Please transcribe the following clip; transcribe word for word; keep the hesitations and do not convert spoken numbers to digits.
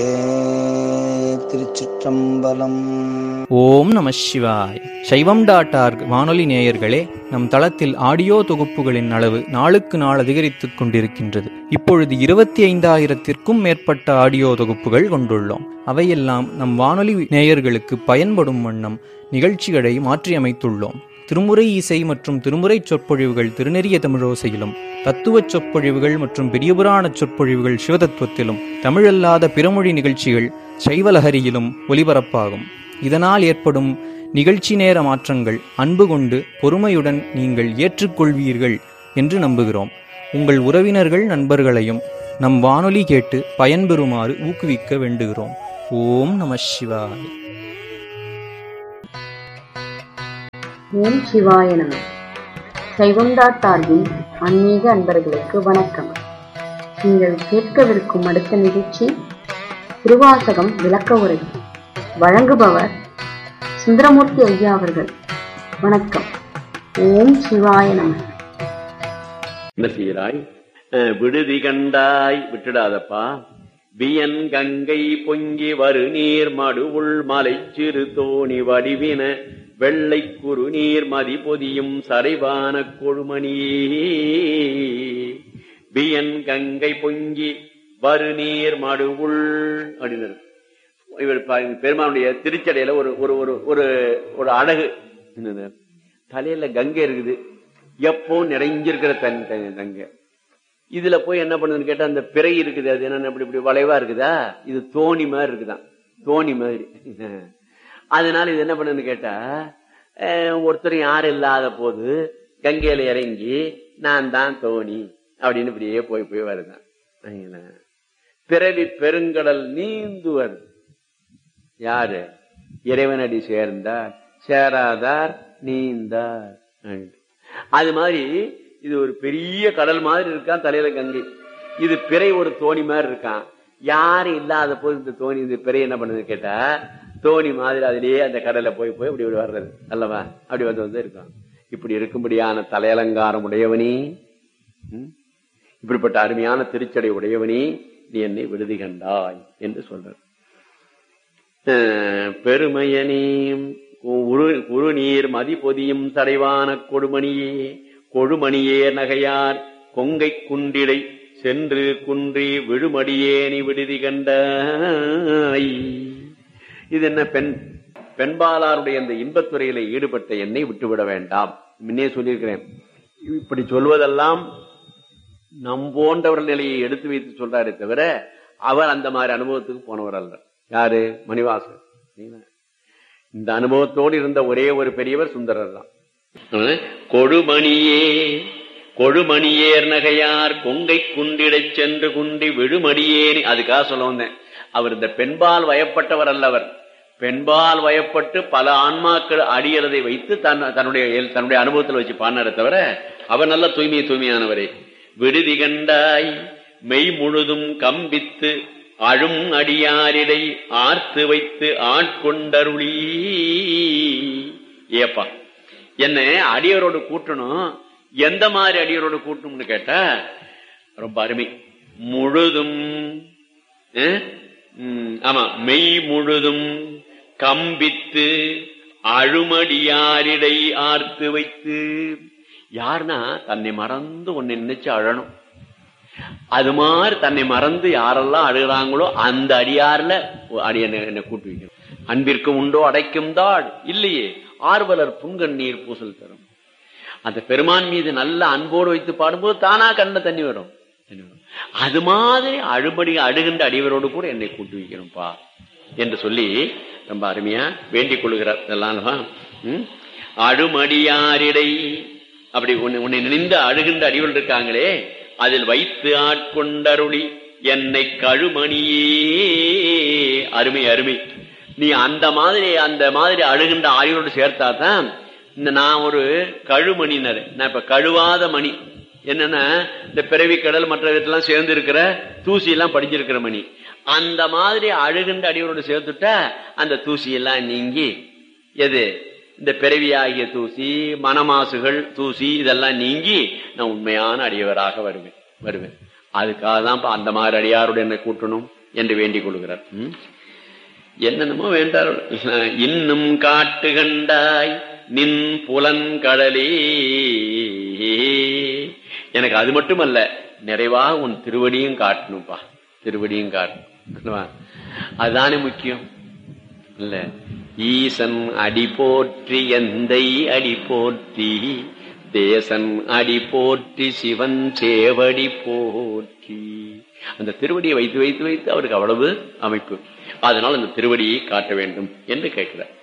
திருச்சிற்றம்பலம். ஓம் நம சிவாய். சைவம் டாட் ஆர்க் வானொலி நேயர்களே, நம் தளத்தில் ஆடியோ தொகுப்புகளின் அளவு நாளுக்கு நாள் அதிகரித்துக் கொண்டிருக்கின்றது. இப்பொழுது இருபத்தி ஐந்தாயிரத்திற்கும் மேற்பட்ட ஆடியோ தொகுப்புகள் கொண்டுள்ளோம். அவையெல்லாம் நம் வானொலி நேயர்களுக்கு பயன்படும் வண்ணம் நிகழ்ச்சிகளை மாற்றியமைத்துள்ளோம். திருமுறை இசை மற்றும் திருமுறை சொற்பொழிவுகள் திருநெறிய தமிழோசையிலும், தத்துவச் சொற்பொழிவுகள் மற்றும் பெரியபுராண சொற்பொழிவுகள் சிவதத்துவத்திலும், தமிழல்லாத பிறமொழி நிகழ்ச்சிகள் சைவலஹரியிலும் ஒலிபரப்பாகும். இதனால் ஏற்படும் நிகழ்ச்சி நேர மாற்றங்கள் அன்பு கொண்டு பொறுமையுடன் நீங்கள் ஏற்றுக்கொள்வீர்கள் என்று நம்புகிறோம். உங்கள் உறவினர்கள் நண்பர்களையும் நம் வானொலி கேட்டு பயன்பெறுமாறு ஊக்குவிக்க வேண்டுகிறோம். ஓம் நம சிவாய். ஓம் சிவாய நம. சைவம் டாட் ஆர்கின் ஆன்மீக அன்பர்களுக்கு வணக்கம். நீங்கள் கேட்கவிருக்கும் அடுத்த நிகழ்ச்சி திருவாசகம் விளக்க உரை. வழங்குபவர் சுந்தரமூர்த்தி ஐயா அவர்கள். வணக்கம். ஓம் சிவாய நம. என்ன செய்கிறாய்? விடுதி கண்டாய், விட்டுடாதப்பா. வியன் கங்கை பொங்கி வரு நீர் மடுவுள் மலை சிறு தோணி வடிவின வெள்ளை குறு நீர் மதி பொதியும் சரைவான கொழுமணியே. வியன் கங்கை பொங்கி வரு நீர் மடுவுள் அப்படின்னாரு. இவர் பெருமானுடைய திருச்சடையில ஒரு ஒரு ஒரு ஒரு அழகு. தலையில கங்கை இருக்குது, எப்போ நிறைஞ்சிருக்கிற தன் கங்கை. இதுல போய் என்ன பண்ணுதுன்னு கேட்டா, அந்த பிறை இருக்குது, அது என்ன இப்படி இப்படி வளைவா இருக்குதா, இது தோணி மாதிரி இருக்குதான், தோணி மாதிரி. அதனால இது என்ன பண்ணுன்னு கேட்டா, ஒருத்தர் யாரும் இல்லாத போது கங்கையில இறங்கி நான் தான் தோணி அப்படின்னு இப்படியே போய் போய் வருதான். பிறவி பெருங்கடல் நீந்துவர் யாரு? இறைவனடி சேர்ந்தார், சேராதார் நீந்தார். அது மாதிரி இது ஒரு பெரிய கடல் மாதிரி இருக்கான் தலையில கங்கை. இது பிறை ஒரு தோணி மாதிரி இருக்கான். யாரும் இல்லாத போது இந்த தோணி, இந்த பிறை என்ன பண்ணுது கேட்டா, தோணி மாதிரி அதிலேயே அந்த கடல்ல போய் போய் அப்படி வர்றது அல்லவா, அப்படி வந்து வந்து இருக்கான். இப்படி இருக்கும்படியான தலையலங்காரம் உடையவனி, இப்படிப்பட்ட அருமையான திருச்சடை உடையவனி, நீ என்னை விடுதி கண்டாய் என்று சொல்ற. பெருமையனே உரு நீர் மதி பொதியும் தடைவான கொடுமணியே, கொழுமணியே நகையார் கொங்கை குண்டிடை சென்று குன்றி விழுமடியே நீ விடுதி கண்டாய். இது என்ன? பெண் பெண்பாலாருடைய அந்த இன்பத்துறையில ஈடுபட்ட என்னை விட்டுவிட வேண்டாம். முன்னே சொல்லியிருக்கிறேன். இப்படி சொல்வதெல்லாம் நம் போன்றவர்கள் நிலையை எடுத்து வைத்து சொல்றாரே தவிர, அவர் அந்த மாதிரி அனுபவத்துக்கு போனவர் அல்ல. யாரு? மணிவாசர். இந்த அனுபவத்தோடு இருந்த ஒரே ஒரு பெரியவர் சுந்தரர் தான். கொடுமணியே கொழுமணியேர் நகையார் கொங்கை குண்டிடை சென்று குண்டி விழுமடியேனி. அதுக்காக சொல்ல வந்தேன், அவர் இந்த பெண்பால் வயப்பட்டவர் அல்லவர். பெண்பால் வயப்பட்டு பல ஆன்மாக்கள் அடியறதை வைத்து தன் தன்னுடைய தன்னுடைய அனுபவத்தில் வச்சு பாடினாரே தவிர, அவர் நல்ல தூய்மை தூய்மையானவரே. விடுதி கண்டாய் மெய் முழுதும் கம்பித்து அழும் அடியாரிடை ஆர்த்து வைத்து ஆட்கொண்டருளி. ஏப்பா, என்ன அடியரோடு கூட்டணும், எந்த மாதிரி அடியரோடு கூட்டணும்னு கேட்டா ரொம்ப அருமை. முழுதும், ஆமா, மெய் முழுதும் கம்பித்து அழுமடியாரிடை ஆர்த்து வைத்து. யாருன்னா தன்னை மறந்து ஒன்னை நினைச்சு அழணும். அது மாதிரி தன்னை மறந்து யாரெல்லாம் அழுகிறாங்களோ அந்த அடியார்ல அடிய என்ன கூட்டு வைக்கணும். அன்பிற்கு உண்டோ அடைக்கும் தாள் இல்லையே, ஆர்வலர் புங்கண்ணீர் பூசல் தரும். அந்த பெருமான் மீது நல்ல அன்போடு வைத்து பாடும்போது தானா கண்ண தண்ணி வரும். அது மாதிரி அழுபடி அழுகின்ற அடிவரோடு கூட என்னை கூட்டு வைக்கணும்பா என்று சொல்லி ரொம்ப அருமையா வேண்டிக் கொள்கிறார். இதெல்லாம் அழுமடியாரிடை அப்படி உன்னை நினைந்து அழுகின்ற அடிவர்கள் இருக்காங்களே, அதில் வைத்து ஆட்கொண்டருளி என்னை கழுமணியே. அருமை அருமை. நீ அந்த மாதிரி அந்த மாதிரி அழுகின்ற ஆடியோடு சேர்த்தாதான் இந்த நான் ஒரு கழுமணினர். நான் இப்ப கழுவாத மணி. என்னன்னா இந்த பிறவி கடல் மற்ற விதத்தெல்லாம் சேர்ந்து இருக்கிற தூசி எல்லாம் படிஞ்சிருக்கிற மணி. அந்த மாதிரி அழுகின்ற அடியோடு சேர்த்துட்டா அந்த தூசி எல்லாம் நீங்கி, எது இந்த பிறவியாகிய தூசி, மனமாசுகள் தூசி இதெல்லாம் நீங்கி நான் உண்மையான அடியவராக வருவேன் வருவேன் அதுக்காக தான் அந்த மாதிரி அடியாரோட என்னை கூட்டணும் என்று வேண்டிக் கொள்கிறார். என்னென்னமோ வேண்டார். இன்னும் காட்டு கண்டாய் நின் புலன்கடலே, எனக்கு அது மட்டுமல்ல, நிறைவாக உன் திருவடியும் காட்டணும்பா, திருவடியும் காட்டணும். அதுதானே முக்கியம் இல்ல. ஈசன் அடி போற்றி எந்தை அடி போற்றி, தேசன் அடி போற்றி சிவன் சேவடி போற்றி. அந்த திருவடியை வைத்து வைத்து வைத்து அவருக்கு அவ்வளவு அமைப்பு. அதனால் அந்த திருவடியை காட்ட வேண்டும் என்று கேட்கிறார்.